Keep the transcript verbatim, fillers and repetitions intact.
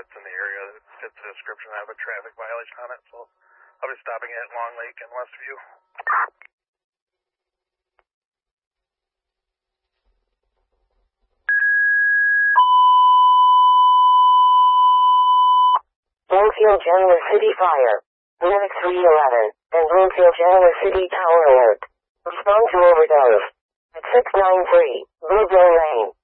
that's in the area that fits the description. I have a traffic violation on it, so I'll be stopping at Long Lake and Westview. Bloomfield Genoa City Fire. Linux three eleven, and Bloomfield Genoa City Tower Alert. Respond to overdose. At six nine three, Bluebell Lane.